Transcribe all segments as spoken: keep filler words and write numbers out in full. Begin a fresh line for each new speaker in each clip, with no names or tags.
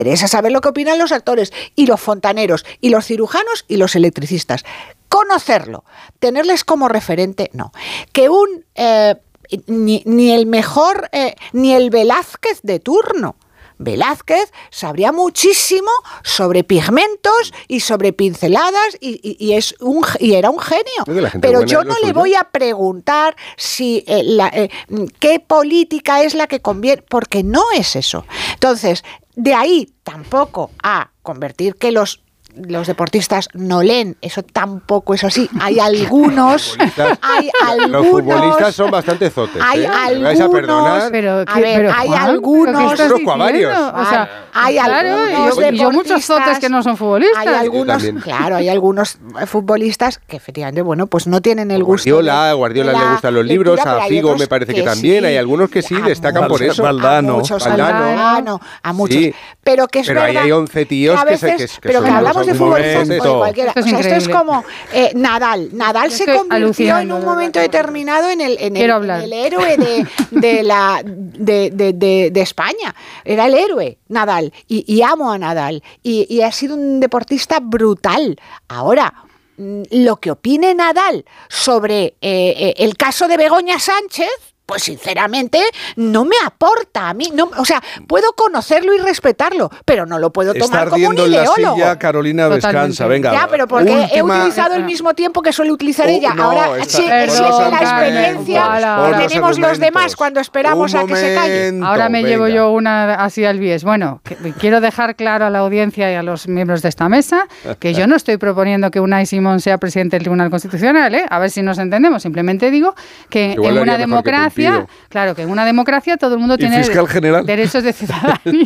interesa saber lo que opinan los actores y los fontaneros y los cirujanos y los electricistas. Conocerlo, tenerles como referente, no. Que un eh, ni, ni el mejor, eh, ni el Velázquez de turno. Velázquez sabría muchísimo sobre pigmentos y sobre pinceladas y, y, y, es un, y era un genio. Pero yo no le voy a preguntar si eh, la, eh, qué política es la que conviene, porque no es eso. Entonces, de ahí tampoco a convertir que los los deportistas no leen, eso tampoco es así. Hay algunos, hay algunos.
Los futbolistas son bastante zotes.
Hay
¿eh?
algunos,
a, pero,
a ver,
pero,
hay
Juan,
algunos.
¿Pero
qué varios.
O sea,
hay
claro,
algunos
y yo, y yo muchos zotes que no son futbolistas.
Hay algunos, claro, hay algunos futbolistas que efectivamente, bueno, pues no tienen el gusto.
Guardiola, a Guardiola le gustan los libros,
lectura,
a Figo me parece que, que también, sí, hay algunos que sí destacan por eso.
Valdano,
a muchos,
Valdano,
Valdano, a muchos.
Sí,
pero que es
pero
verdad.
Ahí hay once tíos que, veces, que, que, que
pero
son,
que hablamos de futbolistas
de
cualquiera.
Esto es,
o sea, esto es como eh, Nadal. Nadal
es
se
que
convirtió en un momento determinado en el, en el, en el héroe de, de, la, de, de, de, de España. Era el héroe, Nadal. Y, y amo a Nadal. Y, y ha sido un deportista brutal. Ahora, lo que opine Nadal sobre eh, el caso de Begoña Sánchez, pues sinceramente no me aporta a mí, no, o sea, puedo conocerlo y respetarlo, pero no lo puedo tomar como un ideólogo.
Está ardiendo en la silla, Carolina, descansa, venga.
Ya, pero porque última... he utilizado el mismo tiempo que suele utilizar oh, ella. No, Ahora, esta, sí, perdón, sí, la experiencia vale, que tenemos los demás cuando esperamos a que se calle.
Ahora me venga. llevo yo una así al bies. Bueno, que, quiero dejar claro a la audiencia y a los miembros de esta mesa que yo no estoy proponiendo que Unai Simón sea presidente del Tribunal Constitucional, ¿eh? A ver si nos entendemos. Simplemente digo que Igual en una democracia Claro, que en una democracia todo el mundo tiene derechos de ciudadanía.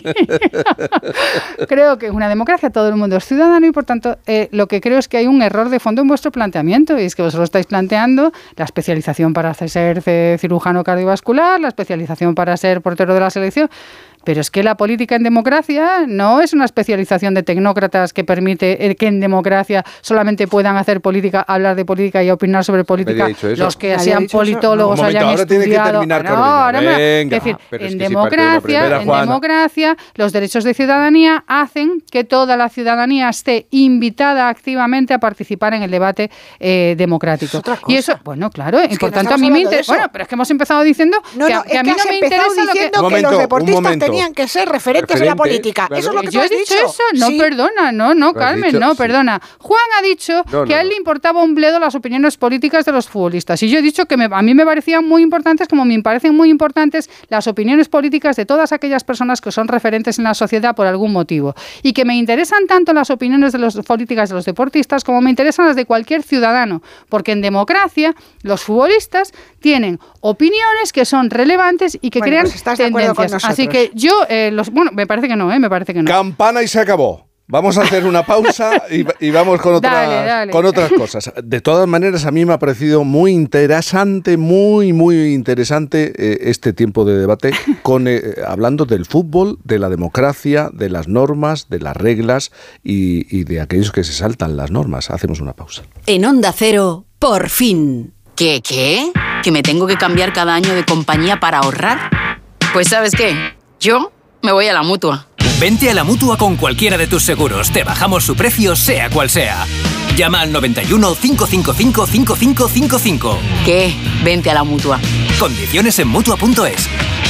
Creo que en una democracia todo el mundo es ciudadano y, por tanto, eh, lo que creo es que hay un error de fondo en vuestro planteamiento, y es que vosotros estáis planteando la especialización para ser cirujano cardiovascular, la especialización para ser portero de la selección. Pero es que la política en democracia no es una especialización de tecnócratas que permite que en democracia solamente puedan hacer política, hablar de política y opinar sobre política los que sean politólogos,
no,
hayan
ahora
estudiado.
Tiene que terminar,
no, ahora
Venga,
me, es decir,
pero
en
es que
democracia,
si primera,
en democracia, los derechos de ciudadanía hacen que toda la ciudadanía esté invitada activamente a participar en el debate eh, democrático. Y eso, bueno, claro, es y por tanto no a mí me interesa. Bueno, pero es que hemos empezado diciendo
no,
que,
no,
a, que a mí no me interesa lo que,
que
momento,
los deportistas tenían que ser referentes Referente, en la política. Claro. Eso es lo que
yo
tú has
he dicho.
dicho
eso, no, sí. perdona, no, no, Carmen, dicho, no, sí. perdona. Juan ha dicho no, que no, a él no. le importaba un bledo las opiniones políticas de los futbolistas. Y yo he dicho que me, a mí me parecían muy importantes, como me parecen muy importantes las opiniones políticas de todas aquellas personas que son referentes en la sociedad por algún motivo. Y que me interesan tanto las opiniones de los políticas de los deportistas como me interesan las de cualquier ciudadano. Porque en democracia los futbolistas tienen opiniones que son relevantes y que bueno, crean pues tendencias. Así que yo, eh, los, bueno, me parece que no, ¿eh? Me parece que no.
Campana y se acabó. Vamos a hacer una pausa y, y vamos con otras, dale, dale. con otras cosas. De todas maneras, a mí me ha parecido muy interesante, muy, muy interesante eh, este tiempo de debate, con eh, hablando del fútbol, de la democracia, de las normas, de las reglas y, y de aquellos que se saltan las normas. Hacemos una pausa.
En Onda Cero, por fin. ¿Qué, qué? ¿Que me tengo que cambiar cada año de compañía para ahorrar? Pues ¿sabes qué? Yo me voy a la Mutua.
Vente a la Mutua con cualquiera de tus seguros. Te bajamos su precio, sea cual sea. Llama al noventa y uno, cinco cinco cinco, cinco cinco cinco cinco.
¿Qué? Vente a la Mutua.
Condiciones en Mutua punto es.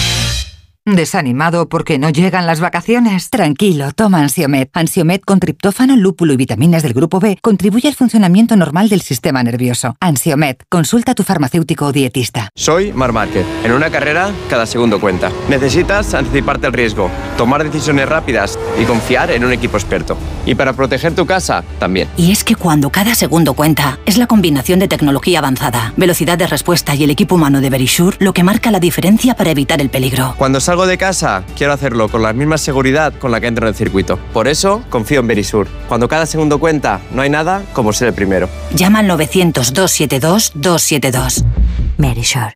¿Desanimado porque no llegan las vacaciones? Tranquilo, toma Ansiomed. Ansiomed con triptófano, lúpulo y vitaminas del grupo B contribuye al funcionamiento normal del sistema nervioso. Ansiomed, consulta a tu farmacéutico o dietista.
Soy Marc Márquez. En una carrera, cada segundo cuenta. Necesitas anticiparte al riesgo, tomar decisiones rápidas y confiar en un equipo experto. Y para proteger tu casa, también.
Y es que cuando cada segundo cuenta, es la combinación de tecnología avanzada, velocidad de respuesta y el equipo humano de Verisure lo que marca la diferencia para evitar el peligro.
Cuando salgo de casa, quiero hacerlo con la misma seguridad con la que entro en el circuito. Por eso, confío en Verisure. Cuando cada segundo cuenta, no hay nada como ser el primero.
Llama al novecientos, doscientos setenta y dos, doscientos setenta y dos. Verisure.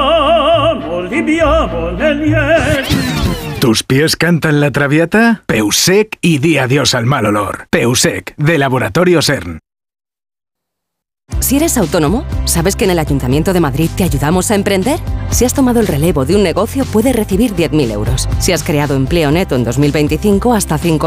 ¿Tus pies cantan la Traviata? Peusec y di adiós al mal olor. Peusec, de Laboratorio CERN.
Si eres autónomo, ¿sabes que en el Ayuntamiento de Madrid te ayudamos a emprender? Si has tomado el relevo de un negocio, puedes recibir diez mil euros. Si has creado empleo neto en dos mil veinticinco, hasta cinco